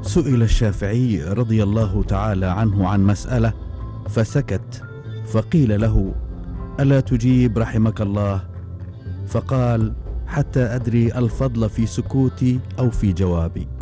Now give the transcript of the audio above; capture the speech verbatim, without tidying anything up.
سئل الشافعي رضي الله تعالى عنه عن مسألة فسكت، فقيل له: ألا تجيب رحمك الله؟ فقال: حتى أدري الفضل في سكوتي أو في جوابي.